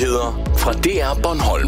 Nyheder fra DR Bornholm.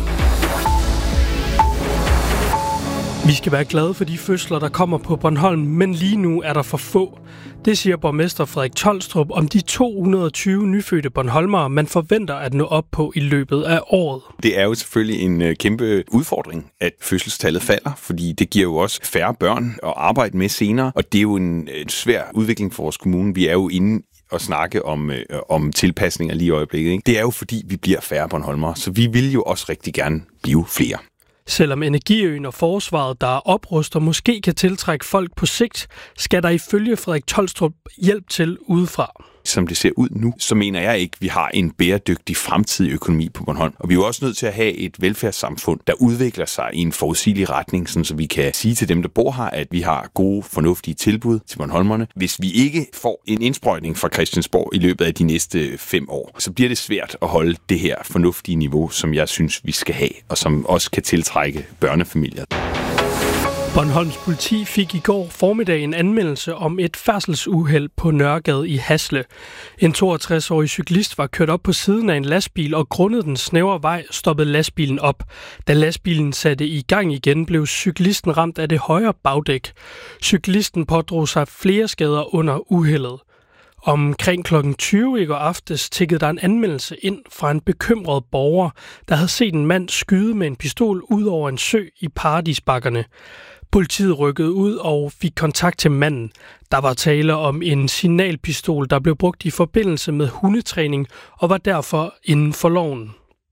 Vi skal være glade for de fødsler, der kommer på Bornholm, men lige nu er der for få. Det siger borgmester Frederik Tholstrup om de 220 nyfødte bornholmere, man forventer at nå op på i løbet af året. Det er jo selvfølgelig en kæmpe udfordring, at fødselstallet falder, fordi det giver jo også færre børn at arbejde med senere, og det er jo en svær udvikling for vores kommune. Vi er jo inde og snakke om tilpasninger lige i øjeblikket, ikke? Det er jo fordi, vi bliver færre bornholmere, så vi vil jo også rigtig gerne blive flere. Selvom Energiøen og forsvaret, der opruster, måske kan tiltrække folk på sigt, skal der ifølge Frederik Tholstrup hjælp til udefra. Som det ser ud nu, så mener jeg ikke, at vi har en bæredygtig fremtidig økonomi på Bornholm. Og vi er jo også nødt til at have et velfærdssamfund, der udvikler sig i en forudsigelig retning, så vi kan sige til dem, der bor her, at vi har gode, fornuftige tilbud til bornholmerne. Hvis vi ikke får en indsprøjtning fra Christiansborg i løbet af de næste 5 år, så bliver det svært at holde det her fornuftige niveau, som jeg synes, vi skal have, og som også kan tiltrække børnefamilier. Bornholms politi fik i går formiddag en anmeldelse om et færdselsuheld på Nørregade i Hasle. En 62-årig cyklist var kørt op på siden af en lastbil, og grundet den snævre vej stoppede lastbilen op. Da lastbilen satte i gang igen, blev cyklisten ramt af det højre bagdæk. Cyklisten pådrog sig flere skader under uheldet. Omkring kl. 20 i går aftes tikkede der en anmeldelse ind fra en bekymret borger, der havde set en mand skyde med en pistol ud over en sø i Paradisbakkerne. Politiet rykkede ud og fik kontakt til manden. Der var tale om en signalpistol, der blev brugt i forbindelse med hundetræning og var derfor inden for loven.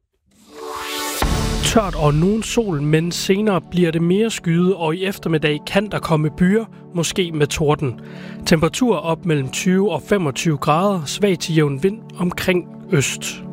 Tørt og nogen sol, men senere bliver det mere skyet, og i eftermiddag kan der komme byer, måske med torden. Temperatur op mellem 20 og 25 grader, svag til jævn vind omkring øst.